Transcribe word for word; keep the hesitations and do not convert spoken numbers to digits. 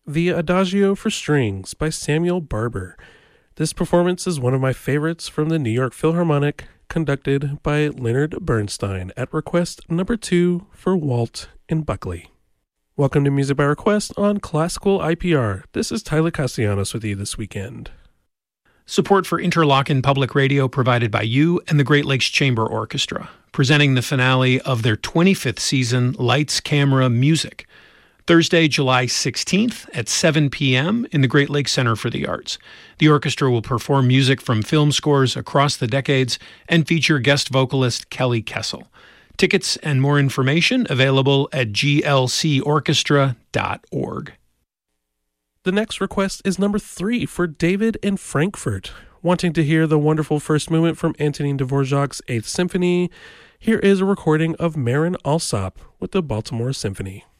the Adagio for Strings by Samuel Barber. This performance is one of my favorites from the New York Philharmonic, conducted by Leonard Bernstein at request number two for Walt and Buckley. Welcome to Music by Request on Classical I P R. This is Tyler Castellanos with you this weekend. Support for Interlochen Public Radio provided by you and the Great Lakes Chamber Orchestra, presenting the finale of their twenty-fifth season, Lights, Camera, Music, Thursday, July sixteenth at seven p.m. in the Great Lakes Center for the Arts. The orchestra will perform music from film scores across the decades and feature guest vocalist Kelly Kessel. Tickets and more information available at g l c orchestra dot org. The next request is number three for David in Frankfurt. Wanting to hear the wonderful first movement from Antonin Dvorak's Eighth Symphony, here is a recording of Marin Alsop with the Baltimore Symphony.